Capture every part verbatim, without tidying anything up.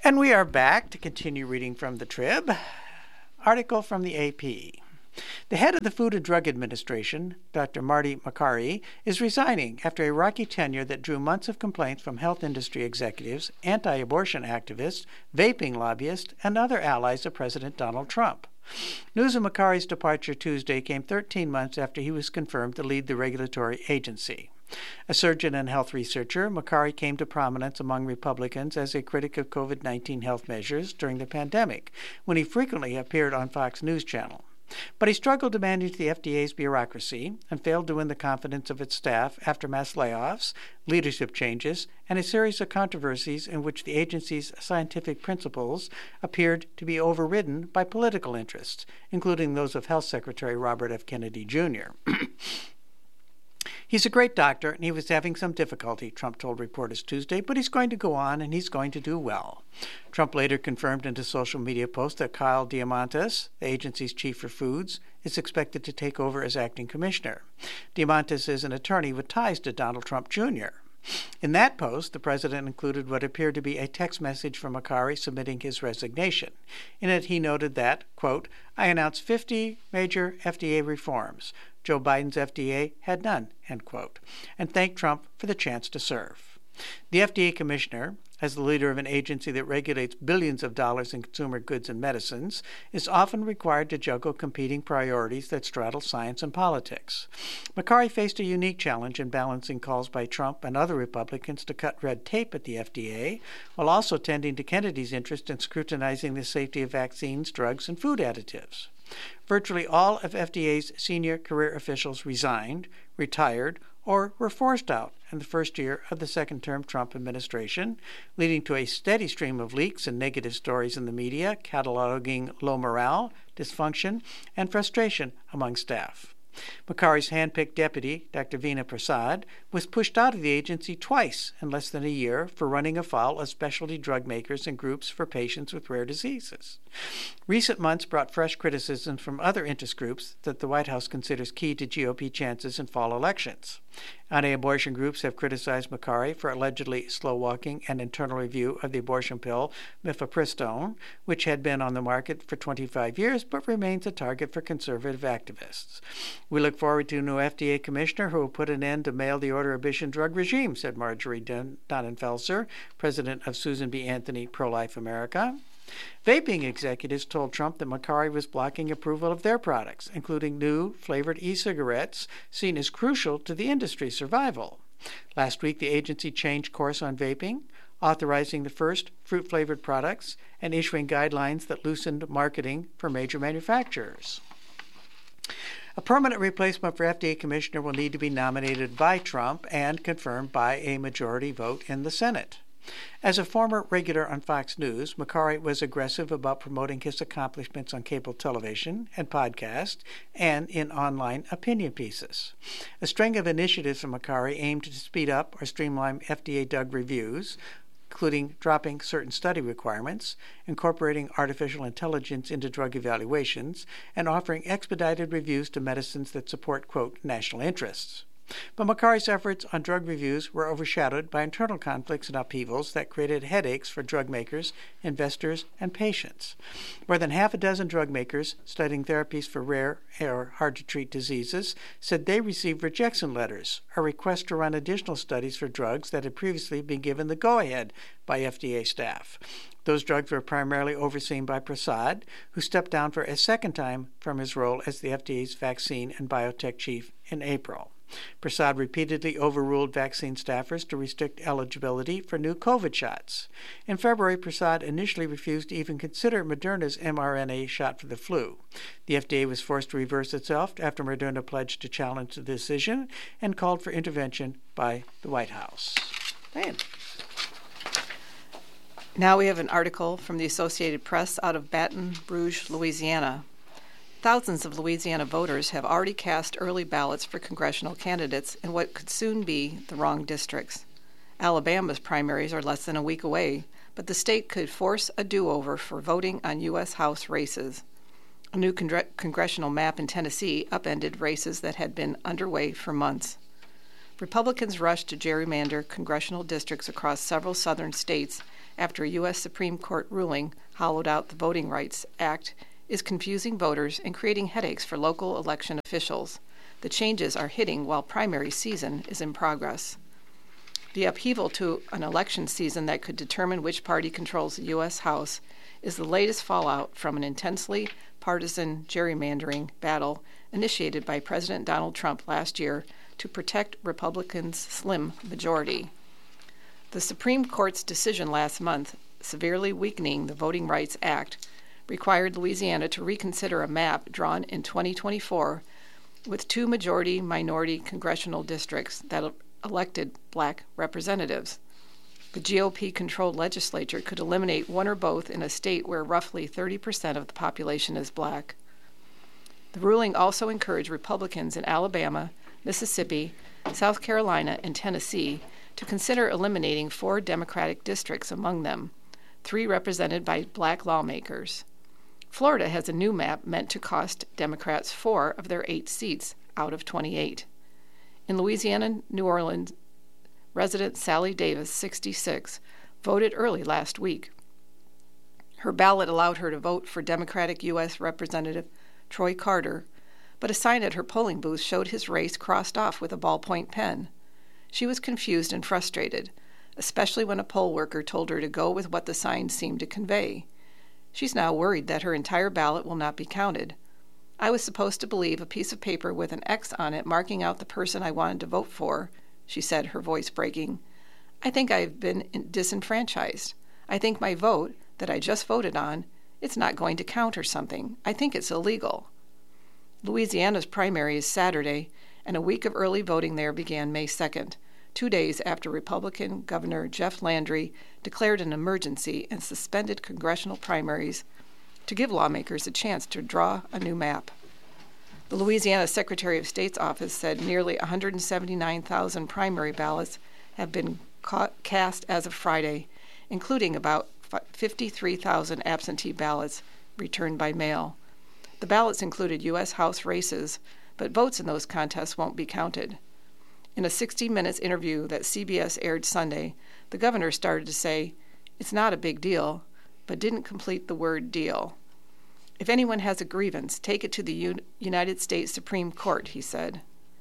And we are back to continue reading from the Trib. Article from the A P. The head of the Food and Drug Administration, Doctor Marty Makary, is resigning after a rocky tenure that drew months of complaints from health industry executives, anti-abortion activists, vaping lobbyists, and other allies of President Donald Trump. News of Makary's departure Tuesday came thirteen months after he was confirmed to lead the regulatory agency. A surgeon and health researcher, Makary came to prominence among Republicans as a critic of COVID nineteen health measures during the pandemic, when he frequently appeared on Fox News Channel. But he struggled to manage the F D A's bureaucracy and failed to win the confidence of its staff after mass layoffs, leadership changes, and a series of controversies in which the agency's scientific principles appeared to be overridden by political interests, including those of Health Secretary Robert F. Kennedy, Junior He's a great doctor, and he was having some difficulty, Trump told reporters Tuesday, but he's going to go on, and he's going to do well. Trump later confirmed in a social media post that Kyle Diamantis, the agency's chief for foods, is expected to take over as acting commissioner. Diamantis is an attorney with ties to Donald Trump, Junior In that post, the president included what appeared to be a text message from Makary submitting his resignation. In it, he noted that, quote, I announced fifty major F D A reforms. Joe Biden's F D A had none, end quote, and thanked Trump for the chance to serve. The F D A commissioner, as the leader of an agency that regulates billions of dollars in consumer goods and medicines, is often required to juggle competing priorities that straddle science and politics. Makary faced a unique challenge in balancing calls by Trump and other Republicans to cut red tape at the F D A, while also tending to Kennedy's interest in scrutinizing the safety of vaccines, drugs, and food additives. Virtually all of F D A's senior career officials resigned, retired, or were forced out in the first year of the second-term Trump administration, leading to a steady stream of leaks and negative stories in the media cataloging low morale, dysfunction, and frustration among staff. Makary's hand-picked deputy, Doctor Veena Prasad, was pushed out of the agency twice in less than a year for running afoul of specialty drug makers and groups for patients with rare diseases. Recent months brought fresh criticism from other interest groups that the White House considers key to G O P chances in fall elections. Anti-abortion groups have criticized Makary for allegedly slow-walking an internal review of the abortion pill mifepristone, which had been on the market for twenty-five years but remains a target for conservative activists. We look forward to a new F D A commissioner who will put an end to mail-the-order abortion drug regime, said Marjorie Donenfelser, president of Susan B. Anthony Pro-Life America. Vaping executives told Trump that Makary was blocking approval of their products, including new flavored e-cigarettes seen as crucial to the industry's survival. Last week, the agency changed course on vaping, authorizing the first fruit-flavored products and issuing guidelines that loosened marketing for major manufacturers. A permanent replacement for F D A commissioner will need to be nominated by Trump and confirmed by a majority vote in the Senate. As a former regular on Fox News, Makary was aggressive about promoting his accomplishments on cable television and podcast and in online opinion pieces. A string of initiatives from Makary aimed to speed up or streamline F D A drug reviews, including dropping certain study requirements, incorporating artificial intelligence into drug evaluations, and offering expedited reviews to medicines that support, quote, national interests. But Makary's efforts on drug reviews were overshadowed by internal conflicts and upheavals that created headaches for drug makers, investors, and patients. More than half a dozen drug makers studying therapies for rare or hard-to-treat diseases said they received rejection letters or requests to run additional studies for drugs that had previously been given the go-ahead by F D A staff. Those drugs were primarily overseen by Prasad, who stepped down for a second time from his role as the F D A's vaccine and biotech chief in April. Prasad repeatedly overruled vaccine staffers to restrict eligibility for new COVID shots. In February, Prasad initially refused to even consider Moderna's mRNA shot for the flu. The F D A was forced to reverse itself after Moderna pledged to challenge the decision and called for intervention by the White House. Man. Now we have an article from the Associated Press out of Baton Rouge, Louisiana. Thousands of Louisiana voters have already cast early ballots for congressional candidates in what could soon be the wrong districts. Alabama's primaries are less than a week away, but the state could force a do-over for voting on U S House races. A new con- congressional map in Tennessee upended races that had been underway for months. Republicans rushed to gerrymander congressional districts across several southern states after a U S Supreme Court ruling hollowed out the Voting Rights Act is confusing voters and creating headaches for local election officials. The changes are hitting while primary season is in progress. The upheaval to an election season that could determine which party controls the U S House is the latest fallout from an intensely partisan gerrymandering battle initiated by President Donald Trump last year to protect Republicans' slim majority. The Supreme Court's decision last month, severely weakening the Voting Rights Act, required Louisiana to reconsider a map drawn in twenty twenty-four with two majority-minority congressional districts that elected black representatives. The G O P-controlled legislature could eliminate one or both in a state where roughly thirty percent of the population is black. The ruling also encouraged Republicans in Alabama, Mississippi, South Carolina, and Tennessee to consider eliminating four Democratic districts among them, three represented by black lawmakers. Florida has a new map meant to cost Democrats four of their eight seats out of twenty-eight. In Louisiana, New Orleans, resident Sally Davis, sixty-six, voted early last week. Her ballot allowed her to vote for Democratic U S Representative Troy Carter, but a sign at her polling booth showed his race crossed off with a ballpoint pen. She was confused and frustrated, especially when a poll worker told her to go with what the sign seemed to convey. She's now worried that her entire ballot will not be counted. I was supposed to believe a piece of paper with an X on it marking out the person I wanted to vote for, she said, her voice breaking. I think I've been disenfranchised. I think my vote, that I just voted on, it's not going to count or something. I think it's illegal. Louisiana's primary is Saturday, and a week of early voting there began May second, two days after Republican Governor Jeff Landry declared an emergency and suspended congressional primaries to give lawmakers a chance to draw a new map. The Louisiana Secretary of State's office said nearly one hundred seventy-nine thousand primary ballots have been ca- cast as of Friday, including about fifty-three thousand absentee ballots returned by mail. The ballots included U S House races, but votes in those contests won't be counted. In a sixty minutes interview that C B S aired Sunday, the governor started to say, "It's not a big deal," but didn't complete the word deal. If anyone has a grievance, take it to the U- United States Supreme Court, he said.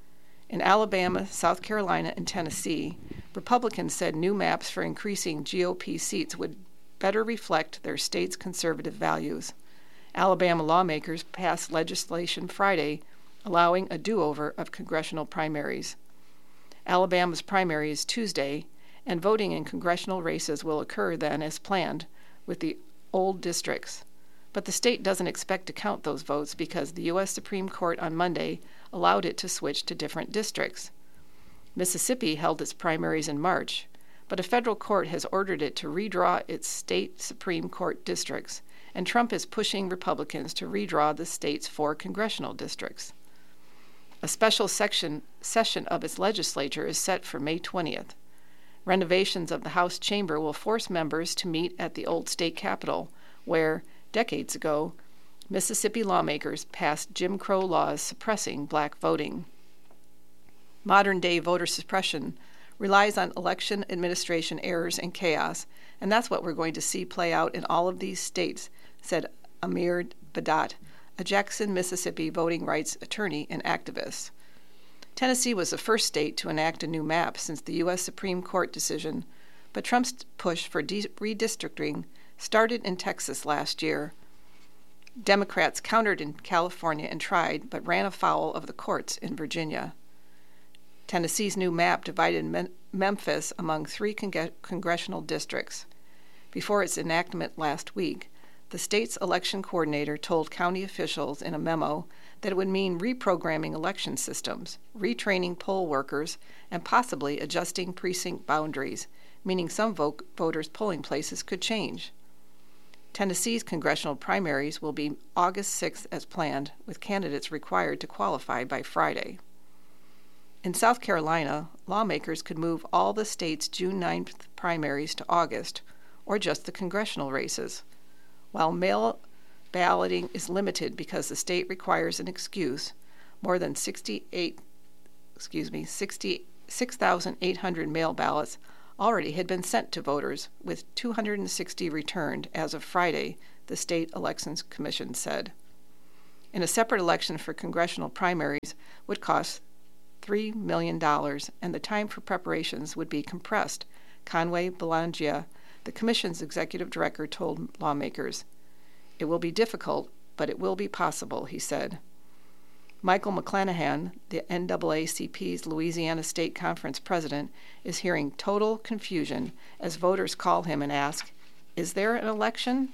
In Alabama, South Carolina, and Tennessee, Republicans said new maps for increasing G O P seats would better reflect their state's conservative values. Alabama lawmakers passed legislation Friday allowing a do-over of congressional primaries. Alabama's primary is Tuesday, and voting in congressional races will occur then as planned with the old districts. But the state doesn't expect to count those votes because the U S Supreme Court on Monday allowed it to switch to different districts. Mississippi held its primaries in March, but a federal court has ordered it to redraw its state Supreme Court districts, and Trump is pushing Republicans to redraw the state's four congressional districts. A special section, session of its legislature is set for May twentieth. Renovations of the House chamber will force members to meet at the old state capitol, where, decades ago, Mississippi lawmakers passed Jim Crow laws suppressing black voting. Modern-day voter suppression relies on election administration errors and chaos, and that's what we're going to see play out in all of these states, said Amir Badat, a Jackson, Mississippi voting rights attorney and activist. Tennessee was the first state to enact a new map since the U S Supreme Court decision, but Trump's push for de- redistricting started in Texas last year. Democrats countered in California and tried, but ran afoul of the courts in Virginia. Tennessee's new map divided Mem- Memphis among three con- congressional districts. Before its enactment last week, the state's election coordinator told county officials in a memo that it would mean reprogramming election systems, retraining poll workers, and possibly adjusting precinct boundaries, meaning some vo- voters' polling places could change. Tennessee's congressional primaries will be August sixth as planned, with candidates required to qualify by Friday. In South Carolina, lawmakers could move all the state's June ninth primaries to August, or just the congressional races. While mail balloting is limited because the state requires an excuse, more than sixty-eight, excuse me, sixty-six thousand eight hundred mail ballots already had been sent to voters, with two hundred sixty returned as of Friday, the State Elections Commission said. And a separate election for congressional primaries would cost three million dollars, and the time for preparations would be compressed, Conway Belangia, the commission's executive director, told lawmakers. It will be difficult, but it will be possible, he said. Michael McClanahan, the N double A C P's Louisiana State Conference president, is hearing total confusion as voters call him and ask, "Is there an election?"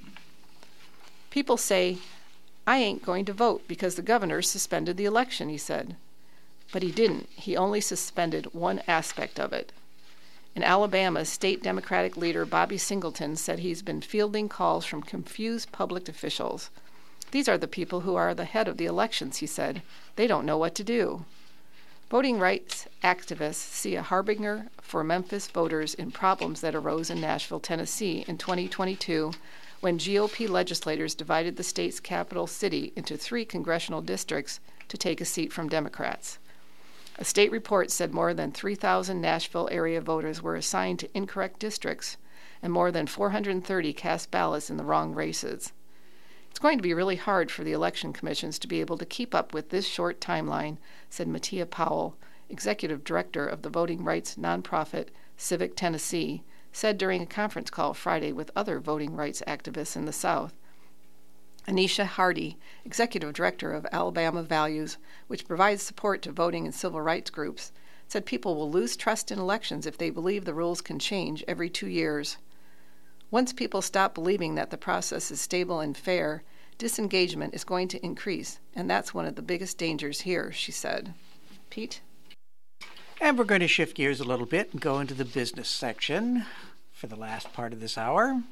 People say, "I ain't going to vote because the governor suspended the election," he said. But he didn't. He only suspended one aspect of it. In Alabama, state Democratic leader Bobby Singleton said he's been fielding calls from confused public officials. These are the people who are the head of the elections, he said. They don't know what to do. Voting rights activists see a harbinger for Memphis voters in problems that arose in Nashville, Tennessee in twenty twenty-two when G O P legislators divided the state's capital city into three congressional districts to take a seat from Democrats. A state report said more than three thousand Nashville area voters were assigned to incorrect districts, and more than four hundred thirty cast ballots in the wrong races. It's going to be really hard for the election commissions to be able to keep up with this short timeline, said Mattia Powell, executive director of the voting rights nonprofit Civic Tennessee, said during a conference call Friday with other voting rights activists in the South. Anisha Hardy, executive director of Alabama Values, which provides support to voting and civil rights groups, said people will lose trust in elections if they believe the rules can change every two years. Once people stop believing that the process is stable and fair, disengagement is going to increase, and that's one of the biggest dangers here, she said. Pete? And we're going to shift gears a little bit and go into the business section for the last part of this hour.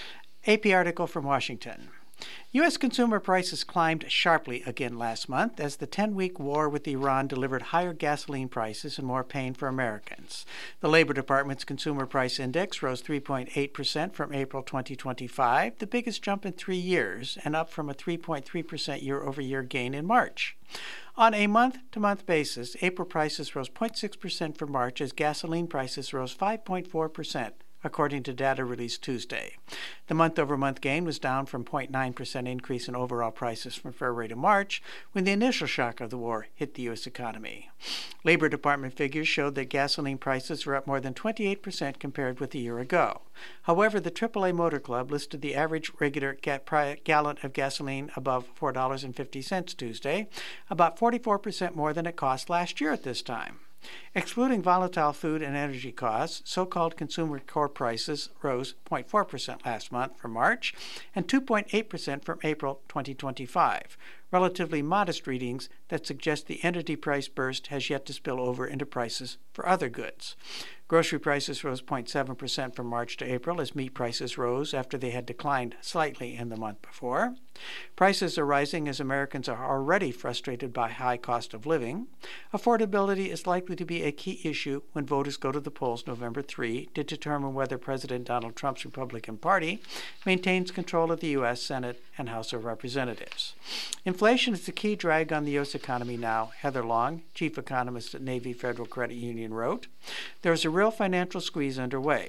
A P article from Washington. U S consumer prices climbed sharply again last month as the ten-week war with Iran delivered higher gasoline prices and more pain for Americans. The Labor Department's Consumer Price Index rose three point eight percent from April twenty twenty-five, the biggest jump in three years, and up from a three point three percent year-over-year gain in March. On a month-to-month basis, April prices rose zero point six percent for March as gasoline prices rose five point four percent. According to data released Tuesday. The month-over-month gain was down from zero point nine percent increase in overall prices from February to March, when the initial shock of the war hit the U S economy. Labor Department figures showed that gasoline prices were up more than twenty-eight percent compared with a year ago. However, the triple A Motor Club listed the average regular ga- gallon of gasoline above four dollars and fifty cents Tuesday, about forty-four percent more than it cost last year at this time. Excluding volatile food and energy costs, so-called consumer core prices rose zero point four percent last month from March and two point eight percent from April twenty twenty-five, relatively modest readings that suggest the energy price burst has yet to spill over into prices for other goods. Grocery prices rose zero point seven percent from March to April as meat prices rose after they had declined slightly in the month before. Prices are rising as Americans are already frustrated by high cost of living. Affordability is likely to be a key issue when voters go to the polls November third to determine whether President Donald Trump's Republican Party maintains control of the U S Senate and House of Representatives. Inflation is the key drag on the U S economy now, Heather Long, chief economist at Navy Federal Credit Union, wrote. There is a real financial squeeze underway.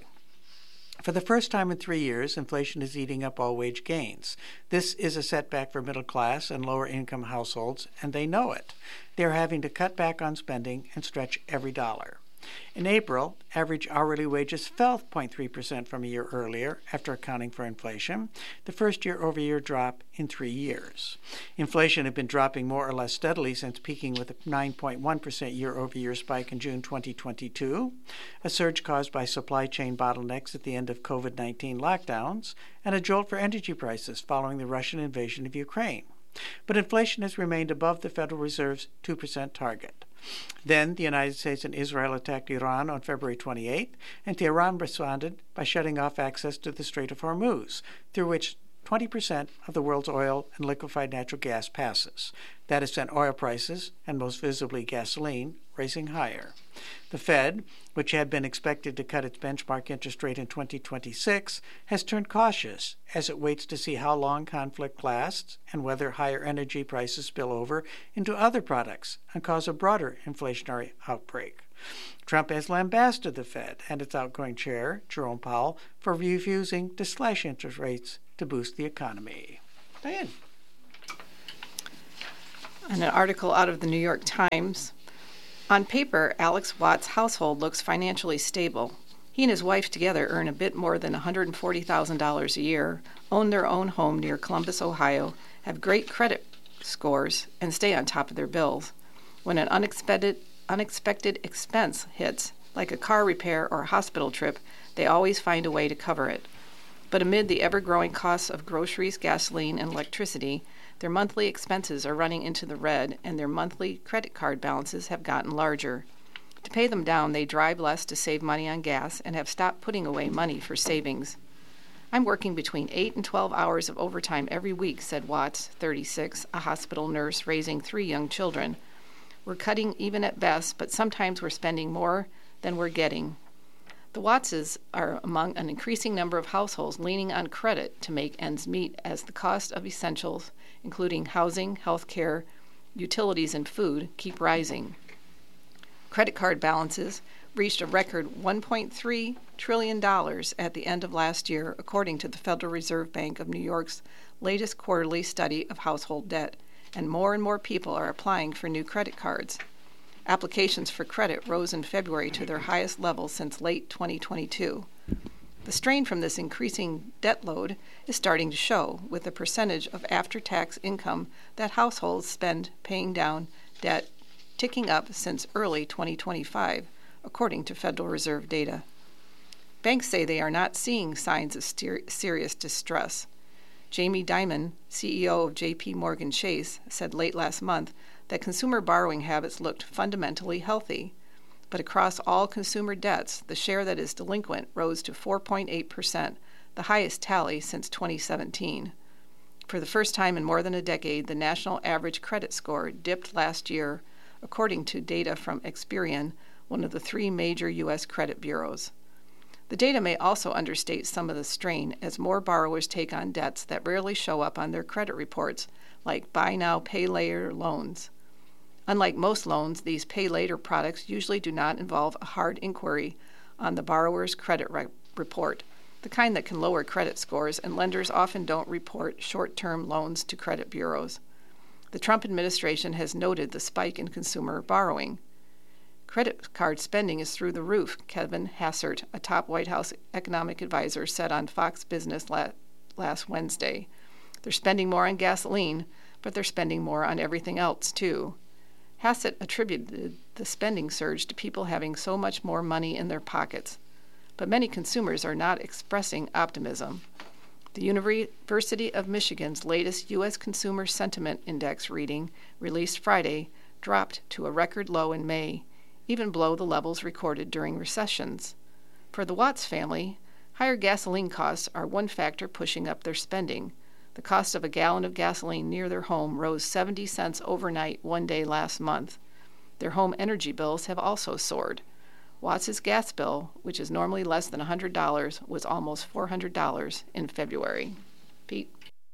For the first time in three years, inflation is eating up all wage gains. This is a setback for middle-class and lower-income households, and they know it. They are having to cut back on spending and stretch every dollar. In April, average hourly wages fell zero point three percent from a year earlier after accounting for inflation, the first year-over-year drop in three years. Inflation had been dropping more or less steadily since peaking with a nine point one percent year-over-year spike in June twenty twenty-two, a surge caused by supply chain bottlenecks at the end of COVID nineteen lockdowns, and a jolt for energy prices following the Russian invasion of Ukraine. But inflation has remained above the Federal Reserve's two percent target. Then the United States and Israel attacked Iran on February twenty-eighth, and Tehran responded by shutting off access to the Strait of Hormuz, through which twenty percent of the world's oil and liquefied natural gas passes. That has sent oil prices, and most visibly gasoline, racing higher. The Fed, which had been expected to cut its benchmark interest rate in twenty twenty-six, has turned cautious as it waits to see how long conflict lasts and whether higher energy prices spill over into other products and cause a broader inflationary outbreak. Trump has lambasted the Fed and its outgoing chair, Jerome Powell, for refusing to slash interest rates to boost the economy. Diane. In an article out of the New York Times, on paper, Alex Watt's household looks financially stable. He and his wife together earn a bit more than one hundred forty thousand dollars a year, own their own home near Columbus, Ohio, have great credit scores, and stay on top of their bills. When an unexpected, unexpected expense hits, like a car repair or a hospital trip, they always find a way to cover it. But amid the ever-growing costs of groceries, gasoline, and electricity, their monthly expenses are running into the red, and their monthly credit card balances have gotten larger. To pay them down, they drive less to save money on gas and have stopped putting away money for savings. I'm working between eight and twelve hours of overtime every week, said Watts, thirty-six, a hospital nurse raising three young children. We're cutting even at best, but sometimes we're spending more than we're getting. The Wattses are among an increasing number of households leaning on credit to make ends meet as the cost of essentials, including housing, health care, utilities, and food, keep rising. Credit card balances reached a record one point three trillion dollars at the end of last year, according to the Federal Reserve Bank of New York's latest quarterly study of household debt, and more and more people are applying for new credit cards. Applications for credit rose in February to their highest level since late twenty twenty-two. The strain from this increasing debt load is starting to show, with the percentage of after-tax income that households spend paying down debt ticking up since early twenty twenty-five, according to Federal Reserve data. Banks say they are not seeing signs of ser- serious distress. Jamie Dimon, C E O of J P Morgan Chase, said late last month that consumer borrowing habits looked fundamentally healthy. But across all consumer debts, the share that is delinquent rose to four point eight percent, the highest tally since twenty seventeen. For the first time in more than a decade, the national average credit score dipped last year, according to data from Experian, one of the three major U S credit bureaus. The data may also understate some of the strain as more borrowers take on debts that rarely show up on their credit reports, like buy now, pay later loans. Unlike most loans, these pay later products usually do not involve a hard inquiry on the borrower's credit re- report, the kind that can lower credit scores, and lenders often don't report short-term loans to credit bureaus. The Trump administration has noted the spike in consumer borrowing. Credit card spending is through the roof, Kevin Hassert, a top White House economic advisor, said on Fox Business la- last Wednesday. They're spending more on gasoline, but they're spending more on everything else, too. Hassett attributed the spending surge to people having so much more money in their pockets. But many consumers are not expressing optimism. The University of Michigan's latest U S Consumer Sentiment Index reading, released Friday, dropped to a record low in May, even below the levels recorded during recessions. For the Watts family, higher gasoline costs are one factor pushing up their spending. The cost of a gallon of gasoline near their home rose seventy cents overnight one day last month. Their home energy bills have also soared. Watts' gas bill, which is normally less than one hundred dollars, was almost four hundred dollars in February. Pete?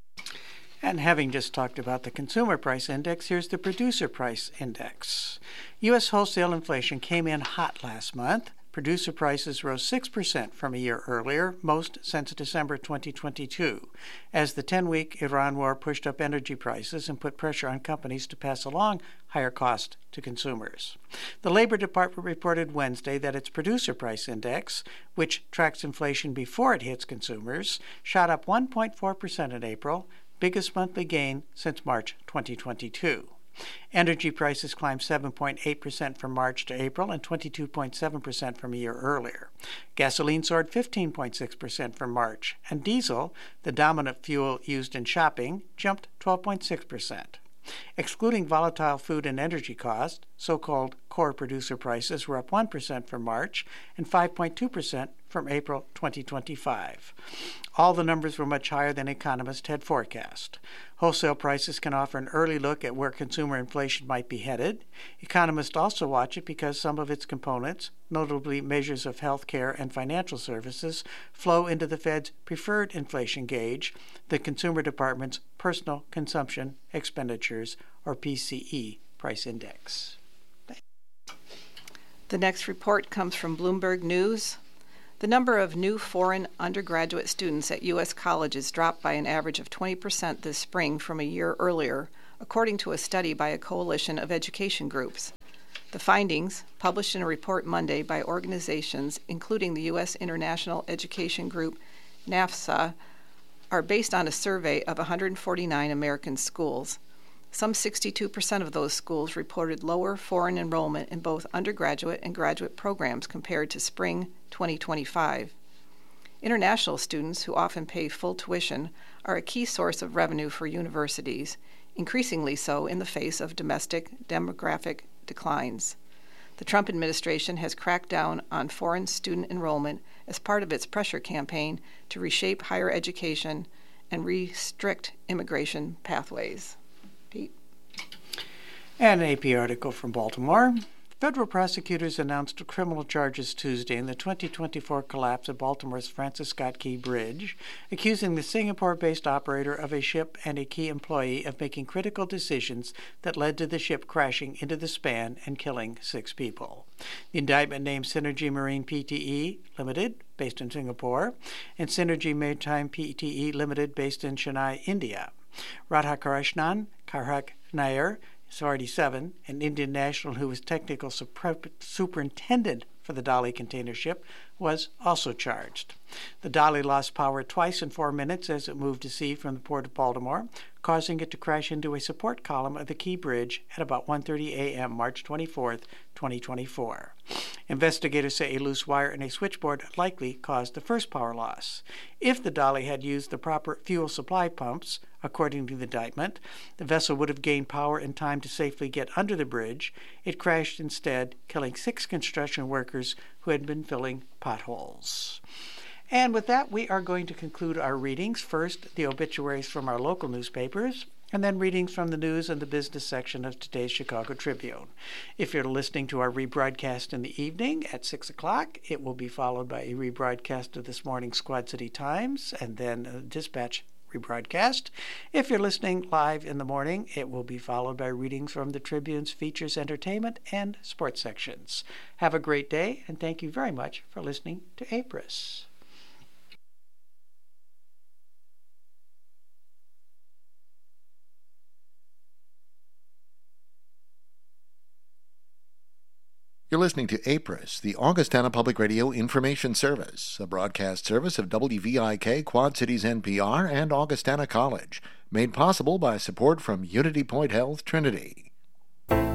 And having just talked about the Consumer Price Index, here's the Producer Price Index. U S wholesale inflation came in hot last month. Producer prices rose six percent from a year earlier, most since December twenty twenty-two, as the ten-week Iran war pushed up energy prices and put pressure on companies to pass along higher costs to consumers. The Labor Department reported Wednesday that its Producer Price Index, which tracks inflation before it hits consumers, shot up one point four percent in April, biggest monthly gain since March twenty twenty-two. Energy prices climbed seven point eight percent from March to April and twenty-two point seven percent from a year earlier. Gasoline soared fifteen point six percent from March, and diesel, the dominant fuel used in shopping, jumped twelve point six percent. Excluding volatile food and energy costs, so-called core producer prices were up one percent from March and five point two percent from April twenty twenty-five. All the numbers were much higher than economists had forecast. Wholesale prices can offer an early look at where consumer inflation might be headed. Economists also watch it because some of its components, notably measures of health care and financial services, flow into the Fed's preferred inflation gauge, the Consumer Department's Personal Consumption Expenditures, or P C E, price index. The next report comes from Bloomberg News. The number of new foreign undergraduate students at U S colleges dropped by an average of twenty percent this spring from a year earlier, according to a study by a coalition of education groups. The findings, published in a report Monday by organizations including the U S International Education Group, NAFSA, are based on a survey of one hundred forty-nine American schools. Some sixty-two percent of those schools reported lower foreign enrollment in both undergraduate and graduate programs compared to spring twenty twenty-five. International students, who often pay full tuition, are a key source of revenue for universities, increasingly so in the face of domestic demographic declines. The Trump administration has cracked down on foreign student enrollment as part of its pressure campaign to reshape higher education and restrict immigration pathways. Pete. And an A P article from Baltimore. Federal prosecutors announced criminal charges Tuesday in the twenty twenty-four collapse of Baltimore's Francis Scott Key Bridge, accusing the Singapore-based operator of a ship and a key employee of making critical decisions that led to the ship crashing into the span and killing six people. The indictment named Synergy Marine Pte Limited, based in Singapore, and Synergy Maritime Pte Limited, based in Chennai, India. Radhakrishnan Karhak Nair, forty-seven, an Indian national who was technical super- superintendent for the Dali container ship, was also charged. The Dali lost power twice in four minutes as it moved to sea from the port of Baltimore, causing it to crash into a support column of the Key Bridge at about one thirty a.m. March twenty-fourth, twenty twenty-four. Investigators say a loose wire in a switchboard likely caused the first power loss. If the Dali had used the proper fuel supply pumps, according to the indictment, the vessel would have gained power in time to safely get under the bridge. It crashed instead, killing six construction workers who had been filling potholes. And with that, we are going to conclude our readings. First, the obituaries from our local newspapers, and then readings from the news and the business section of today's Chicago Tribune. If you're listening to our rebroadcast in the evening at six o'clock, it will be followed by a rebroadcast of this morning's Quad City Times, and then a Dispatch rebroadcast. If you're listening live in the morning, it will be followed by readings from the Tribune's features, entertainment, and sports sections. Have a great day, and thank you very much for listening to A P R I S. You're listening to A P R I S, the Augustana Public Radio Information Service, a broadcast service of W V I K, Quad Cities N P R, and Augustana College, made possible by support from Unity Point Health Trinity.